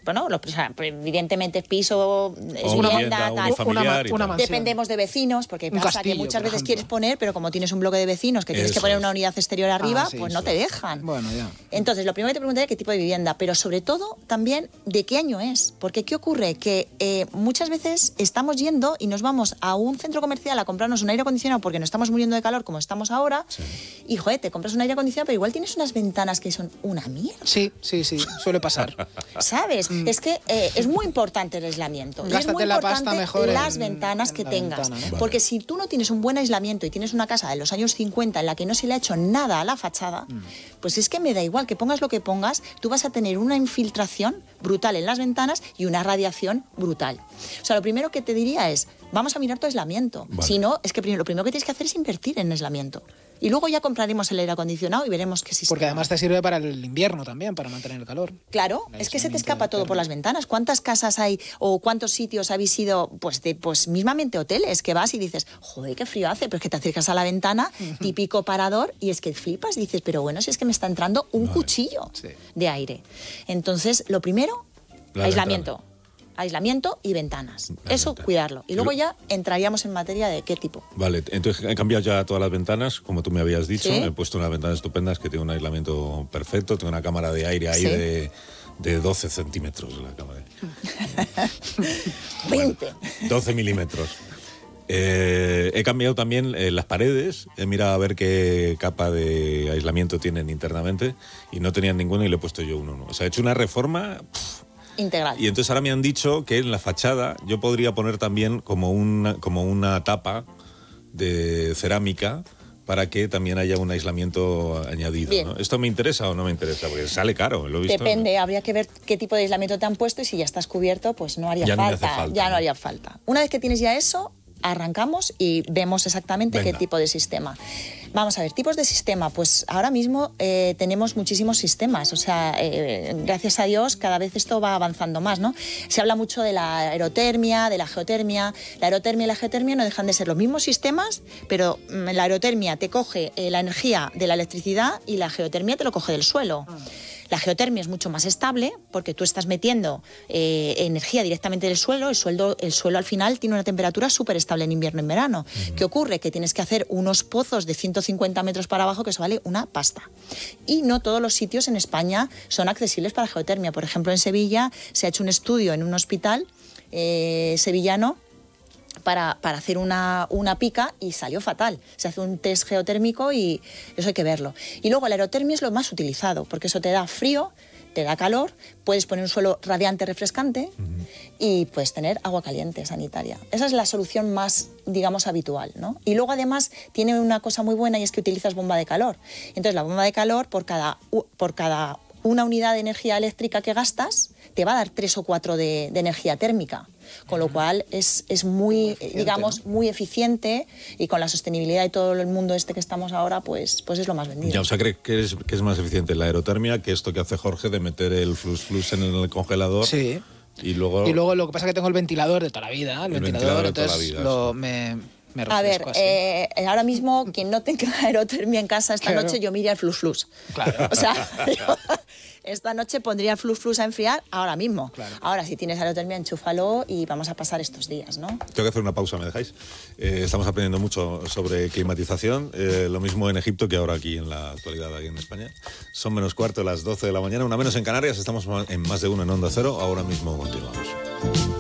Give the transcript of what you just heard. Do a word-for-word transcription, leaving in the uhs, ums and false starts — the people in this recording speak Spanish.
bueno, lo, o sea, evidentemente piso, es una vivienda, vivienda, tal. familiar una, una mansión. Dependemos de vecinos, porque Un pasa castillo, que muchas por veces ejemplo. quieres poner, pero como tienes un bloque de vecinos que tienes Eso que poner es. una unidad exterior arriba, Ah, sí, pues no eso te es. dejan. Bueno, ya. Entonces, lo primero que te preguntaría es qué tipo de vivienda, pero sobre todo también de qué año es. Porque ¿qué ocurre? Que eh, muchas veces estamos yendo y nos vamos a un centro comercial a comprarnos un aire acondicionado porque nos estamos muriendo de calor como estamos ahora, Sí. y joder, te compras un aire acondicionado, pero igual tienes unas ventanas que son una mierda. Sí, sí, sí, suele pasar. ¿Sabes? Es que eh, es muy importante el aislamiento. Y es Gástate muy la importante pasta mejor las en- ventanas en que la tengas. ventana, ¿no? Vale. Porque si tú no tienes un buen aislamiento y tienes una casa de los años cincuenta en la que no se le ha hecho nada a la fachada, pues es que me da igual que pongas lo que pongas, tú vas a tener una infiltración brutal en las ventanas y una radiación brutal. O sea, lo primero que te diría es, vamos a mirar tu aislamiento. Vale. Si no, es que primero, lo primero que tienes que hacer es invertir en aislamiento. Y luego ya compraremos el aire acondicionado y veremos qué sistema. Porque además te sirve para el invierno también, para mantener el calor. Claro, El es que se te aislamiento escapa todo por térmico. las ventanas. ¿Cuántas casas hay o cuántos sitios habéis ido? Pues, de, pues mismamente hoteles, que vas y dices, joder, qué frío hace, pero es que te acercas a la ventana, típico parador, y es que flipas y dices, pero bueno, si es que me está entrando un Vale. cuchillo Sí. de aire. Entonces, lo primero, La aislamiento. ventana. Aislamiento y ventanas. La Eso, ventana. cuidarlo. Y Y luego lo- ya entraríamos en materia de qué tipo. Vale, entonces he cambiado ya todas las ventanas, como tú me habías dicho. Sí. He puesto unas ventanas estupendas que tienen un aislamiento perfecto. Tengo una cámara de aire ahí Sí. de, de doce centímetros. La cámara. veinte. doce milímetros. Eh, he cambiado también eh, las paredes, he mirado a ver qué capa de aislamiento tienen internamente y no tenían ninguno y le he puesto yo uno. O sea, he hecho una reforma pff, Integral. y entonces ahora me han dicho que en la fachada yo podría poner también como una, como una tapa de cerámica para que también haya un aislamiento añadido. Bien. ¿no? ¿Esto me interesa o no me interesa? Porque sale caro, lo he visto. Depende, habría que ver qué tipo de aislamiento te han puesto y si ya estás cubierto, pues no haría Ya no me falta, hace falta, ya no ¿no? haría falta. Una vez que tienes ya eso, arrancamos y vemos exactamente Venga. qué tipo de sistema. Vamos a ver, tipos de sistema, pues ahora mismo eh, tenemos muchísimos sistemas, o sea, eh, gracias a Dios cada vez esto va avanzando más, ¿no? Se habla mucho de la aerotermia, de la geotermia. La aerotermia y la geotermia no dejan de ser los mismos sistemas, pero mm, la aerotermia te coge eh, la energía de la electricidad y la geotermia te lo coge del suelo. La geotermia es mucho más estable porque tú estás metiendo eh, energía directamente del suelo. El, suelo. el suelo al final tiene una temperatura súper estable en invierno y en verano. Uh-huh. ¿Qué ocurre? Que tienes que hacer unos pozos de ciento cincuenta metros para abajo que eso vale una pasta. Y no todos los sitios en España son accesibles para geotermia. Por ejemplo, en Sevilla se ha hecho un estudio en un hospital eh, sevillano Para, para hacer una, una pica y salió fatal. Se hace un test geotérmico y eso hay que verlo. Y luego la aerotermia es lo más utilizado, porque eso te da frío, te da calor, puedes poner un suelo radiante, refrescante uh-huh. y puedes tener agua caliente sanitaria. Esa es la solución más, digamos, habitual, ¿no? Y luego además tiene una cosa muy buena y es que utilizas bomba de calor. Entonces la bomba de calor por cada, por cada una unidad de energía eléctrica que gastas te va a dar tres o cuatro de, de energía térmica. Con lo cual es, es muy, muy digamos, ¿no? muy eficiente y con la sostenibilidad y todo el mundo este que estamos ahora, pues, pues es lo más vendido. Ya, o sea, ¿crees que es, que es más eficiente la aerotermia que esto que hace Jorge de meter el flux flux en el congelador? Sí. Y luego, y luego lo que pasa es que tengo el ventilador de toda la vida, el, el ventilador, ventilador de toda la vida, lo, me, me A ver, eh, ahora mismo quien no tenga aerotermia en casa esta claro. noche, yo me iría al flux flux. Claro. O sea, yo esta noche pondría el flux flux a enfriar ahora mismo. Claro. Ahora, si tienes aerotermia, enchúfalo y vamos a pasar estos días, ¿no? Tengo que hacer una pausa, ¿me dejáis? Eh, estamos aprendiendo mucho sobre climatización, eh, lo mismo en Egipto que ahora aquí en la actualidad, aquí en España. Son menos cuarto, las doce de la mañana, una menos en Canarias, estamos en Más de Uno en Onda Cero, ahora mismo continuamos.